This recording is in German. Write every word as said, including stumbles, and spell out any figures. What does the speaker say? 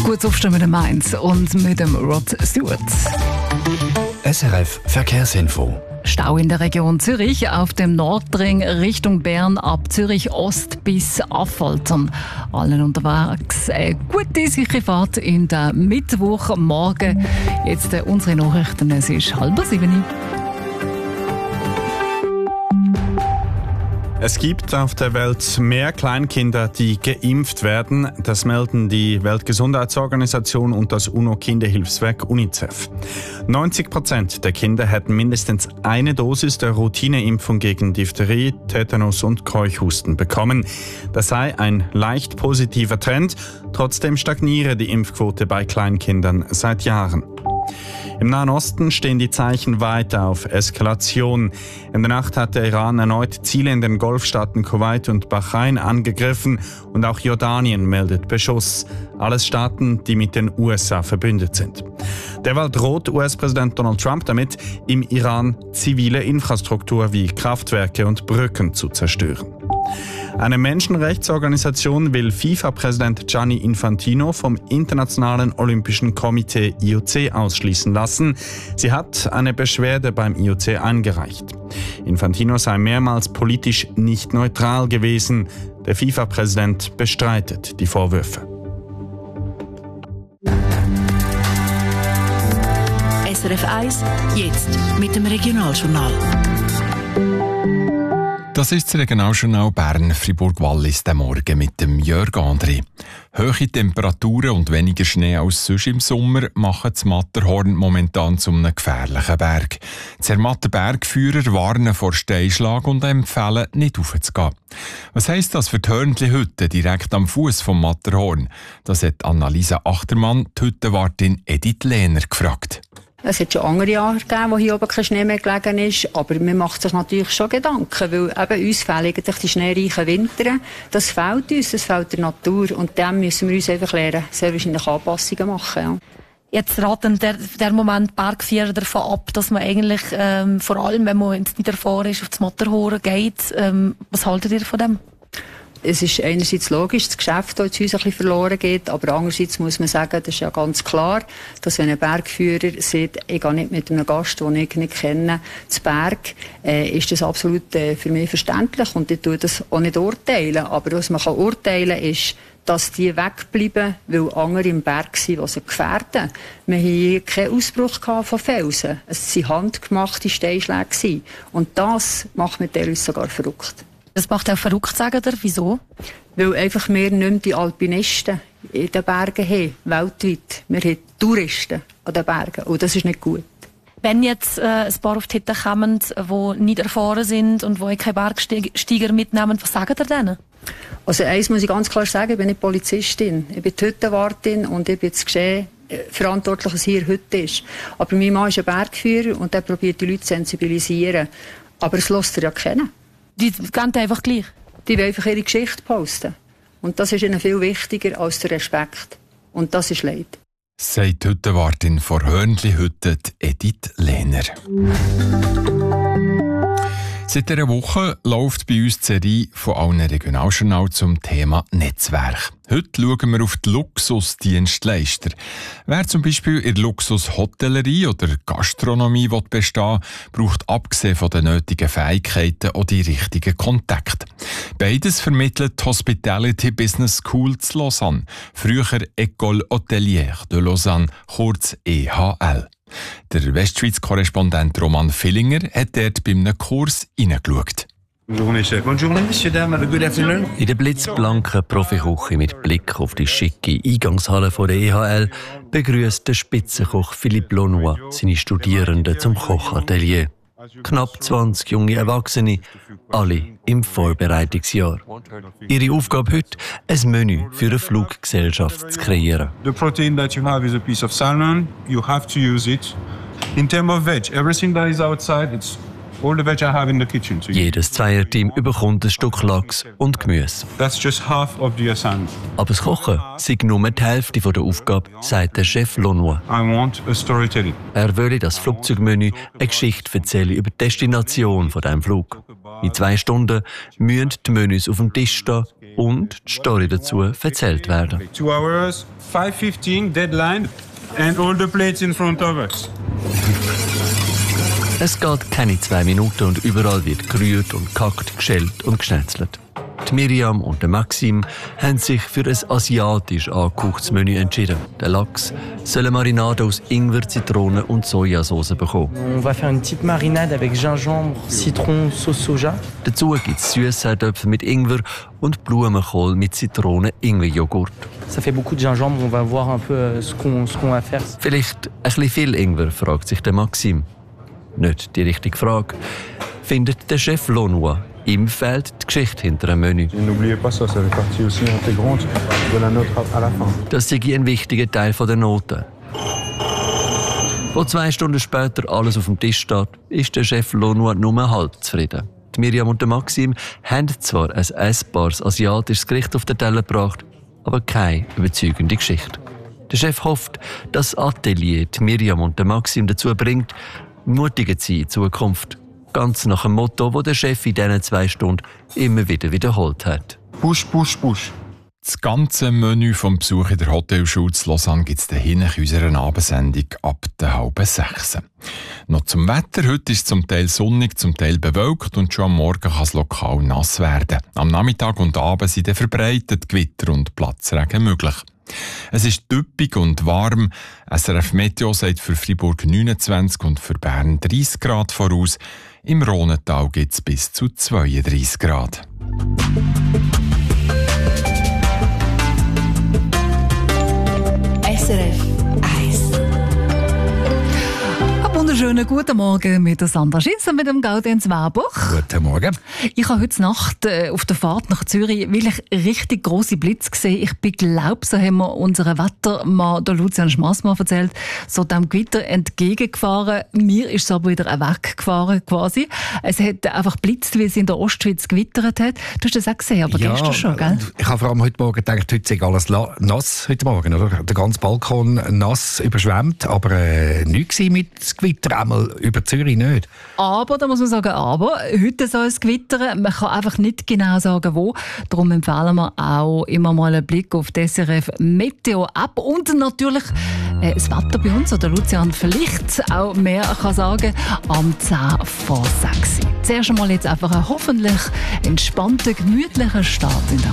Gut aufstehen mit dem Mainz und mit dem Rod Stewart. S R F Verkehrsinfo. Stau in der Region Zürich auf dem Nordring Richtung Bern ab Zürich Ost bis Affoltern. Allen unterwegs eine gute, sichere Fahrt in der Mittwochmorgen. Jetzt äh, unsere Nachrichten, es ist halb sieben. Es gibt auf der Welt mehr Kleinkinder, die geimpft werden. Das melden die Weltgesundheitsorganisation und das UNO-Kinderhilfswerk UNICEF. neunzig Prozent der Kinder hätten mindestens eine Dosis der Routineimpfung gegen Diphtherie, Tetanus und Keuchhusten bekommen. Das sei ein leicht positiver Trend. Trotzdem stagniere die Impfquote bei Kleinkindern seit Jahren. Im Nahen Osten stehen die Zeichen weiter auf Eskalation. In der Nacht hat der Iran erneut Ziele in den Golfstaaten Kuwait und Bahrain angegriffen und auch Jordanien meldet Beschuss. Alles Staaten, die mit den U S A verbündet sind. Derweil droht U S-Präsident Donald Trump damit, im Iran zivile Infrastruktur wie Kraftwerke und Brücken zu zerstören. Eine Menschenrechtsorganisation will FIFA-Präsident Gianni Infantino vom Internationalen Olympischen Komitee I O C ausschließen lassen. Sie hat eine Beschwerde beim I O C eingereicht. Infantino sei mehrmals politisch nicht neutral gewesen. Der FIFA-Präsident bestreitet die Vorwürfe. S R F eins, jetzt mit dem Regionaljournal. Das ist das Regionaljournal Bern Fribourg-Wallis der Morgen mit dem Jörg André. Hohe Temperaturen und weniger Schnee als sonst im Sommer machen das Matterhorn momentan zu einem gefährlichen Berg. Die Zermatten Bergführer warnen vor Steinschlag und empfehlen, nicht raufzugehen. Was heisst das für die Hörnli-Hütte direkt am Fuß vom Matterhorn? Das hat Annalisa Achtermann, die Hüttenwartin Edith Lehner, gefragt. Es hat schon andere Jahre gegeben, wo hier oben kein Schnee mehr gelegen ist, aber man macht sich natürlich schon Gedanken, weil eben uns fehlen eigentlich die schneereichen Winter. Das fehlt uns, das fehlt der Natur und dem müssen wir uns einfach lernen, sehr wahrscheinlich Anpassungen machen. Ja. Jetzt raten der, der Moment Bergführer davon ab, dass man eigentlich ähm, vor allem, wenn man nicht erfahren ist, auf das Matterhorn geht. Ähm, was haltet ihr von dem? Es ist einerseits logisch, das Geschäft, das uns ein bisschen verloren geht, aber andererseits muss man sagen, das ist ja ganz klar, dass wenn ein Bergführer sagt, ich gehe nicht mit einem Gast, den ich nicht kenne, zu Berg, äh, ist das absolut äh, für mich verständlich und ich tue das auch nicht urteilen. Aber was man kann urteilen ist, dass die wegbleiben, weil andere im Berg sind, die sie gefährden. Wir hatten hier keinen Ausbruch von Felsen. Es waren handgemachte Steinschläge. Und das macht mich teilweise sogar verrückt. Das macht auch verrückt, sagen ihr. Wieso? Weil einfach wir nicht mehr die Alpinisten in den Bergen haben, weltweit. Wir haben Touristen an den Bergen und das ist nicht gut. Wenn jetzt äh, ein paar auf die Hütte kommen, die nicht erfahren sind und die keine Bergsteiger mitnehmen, was sagen ihr denen? Also eins muss ich ganz klar sagen, ich bin nicht Polizistin. Ich bin die Hüttenwartin und ich bin das Geschehen verantwortlich, was hier heute ist. Aber mein Mann ist ein Bergführer und der probiert die Leute zu sensibilisieren. Aber es lässt er ja kennen. Die gehen einfach gleich? Die wollen einfach ihre Geschichte posten. Und das ist ihnen viel wichtiger als der Respekt. Und das ist leid. Sagt die Hüttenwartin vor Hörnli-Hütte Edith Lehner. Seit dieser Woche läuft bei uns die Serie von allen Regionaljournal zum Thema Netzwerk. Heute schauen wir auf die Luxusdienstleister. Wer zum Beispiel in der Luxushotellerie oder Gastronomie bestehen will, braucht abgesehen von den nötigen Fähigkeiten auch die richtigen Kontakte. Beides vermittelt die Hospitality Business School zu Lausanne, früher École Hôtelière de Lausanne, kurz E H L. Der Westschweiz-Korrespondent Roman Villinger hat dort bei einem Kurs hineingeschaut. In der blitzblanken Profiküche mit Blick auf die schicke Eingangshalle von der E H L begrüßt der Spitzenkoch Philippe Launois seine Studierenden zum Kochatelier. Knapp zwanzig junge Erwachsene, alle im Vorbereitungsjahr. Ihre Aufgabe heute, ein Menü für eine Fluggesellschaft zu kreieren. The protein that you have is a piece of salmon. You have to use it. In terms of veg, everything that is outside, it's all the veg I have in the kitchen. So jedes Zweierteam bekommt ein Stück Lachs und Gemüse. That's just half of the assignment. Aber das Kochen sei nur die Hälfte der Aufgabe, sagt der Chef Launois. I want a storytelling. Er würde das Flugzeugmenü eine Geschichte erzählen über die Destination von diesem Flug. In zwei Stunden müssen die Menüs auf dem Tisch stehen und die Story dazu erzählt werden. Two hours, five fifteen, deadline, and all the plates in front of us. Es geht keine zwei Minuten und überall wird gerührt und gehackt, geschält und geschnetzelt. Die Miriam und der Maxim haben sich für ein asiatisch angehauchtes Menü entschieden. Der Lachs soll eine Marinade aus Ingwer, Zitrone und Sojasauce bekommen. On va faire une petite marinade avec gingembre, citron, sauce soja. Dazu gibt es Süßseitöpfe mit Ingwer und Blumenkohl mit Zitrone-Ingwer-Joghurt. Ça fait beaucoup de gingembre, on va voir un peu ce qu'on, ce qu'on va faire. Vielleicht ein bisschen viel Ingwer, fragt sich der Maxim. Nicht die richtige Frage. Findet der Chef Launois. Ihm fehlt die Geschichte hinter dem Menü. N'oubliez pas ça, ça fait partie aussi intégrante de la note à la fin. Das sei ein wichtiger Teil der Note. Wo zwei Stunden später alles auf dem Tisch steht, ist der Chef Launois nur halb zufrieden. Die Miriam und der Maxim haben zwar ein essbares asiatisches Gericht auf den Teller gebracht, aber keine überzeugende Geschichte. Der Chef hofft, dass das Atelier die Miriam und der Maxim dazu bringt, mutiger zu sein in Zukunft. Ganz nach dem Motto, das der Chef in diesen zwei Stunden immer wieder wiederholt hat. Push, push, push. Das ganze Menü vom Besuch in der Hotelschule zu Lausanne gibt es dahin in unserer Abendsendung ab der halben sechs. Noch zum Wetter. Heute ist es zum Teil sonnig, zum Teil bewölkt und schon am Morgen kann es lokal nass werden. Am Nachmittag und Abend sind dann verbreitet Gewitter und Platzregen möglich. Es ist typisch und warm. S R F Meteo sagt für Freiburg neunundzwanzig und für Bern dreißig Grad voraus. Im Rhonental gibt es bis zu zweiunddreißig Grad. S R F eins. Wunderschönen guten Morgen mit der Sandra Schiss und mit dem Gaudenz Warbuch. Guten Morgen. Ich habe heute Nacht äh, auf der Fahrt nach Zürich wirklich richtig grosse Blitze gesehen. Ich bin glaube, so haben wir unseren Wettermann, der Lucian Schmassmann, erzählt, so dem Gewitter entgegengefahren. Mir ist es aber wieder weggefahren quasi. Es hat einfach blitzt, wie es in der Ostschweiz gewittert hat. Du hast das auch gesehen, aber Ja, gestern schon, gell? Ich habe vor allem heute Morgen gedacht, heute sei alles la- nass heute Morgen, oder? Der ganze Balkon nass überschwemmt, aber äh, nichts mit Gewitter, einmal über Zürich nicht. Aber, da muss man sagen, aber, heute soll es gewittern. Man kann einfach nicht genau sagen, wo. Darum empfehlen wir auch immer mal einen Blick auf die S R F Meteo App und natürlich äh, das Wetter bei uns, oder Lucian vielleicht auch mehr kann sagen, am zehn vor sechs. Zuerst einmal jetzt einfach einen hoffentlich entspannten, gemütlichen Start in der